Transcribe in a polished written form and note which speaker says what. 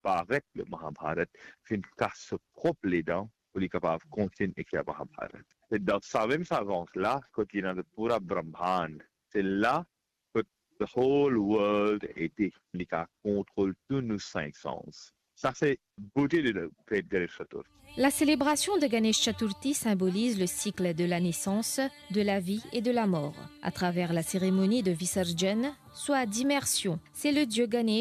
Speaker 1: paraître le Mahabharata, fait une casse propre les dents pour les capables de continuer écrire le Mahabharata. C'est dans sa même savance-là, quand il y a le pura Brahman, c'est là que the whole world était, qui contrôle tous nos cinq sens. Ça, c'est beauté de la fête de Chatur.
Speaker 2: La célébration de Ganesh Chaturthi symbolise le cycle de la naissance, de la vie et de la mort. À travers la cérémonie de Visarjan, soit d'immersion, c'est le dieu Ganesh